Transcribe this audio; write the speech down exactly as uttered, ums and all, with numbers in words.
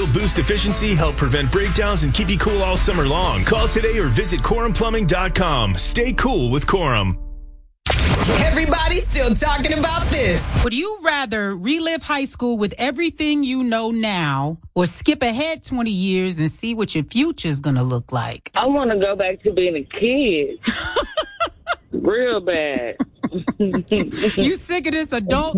boost efficiency, help prevent breakdowns, and keep you cool all summer long. Call today or visit Corum Plumbing dot com. Stay cool with Corum. Everybody's still talking about this. Would you rather relive high school with everything you know now or skip ahead twenty years and see what your future's going to look like? I want to go back to being a kid. Real bad. You sick of this adult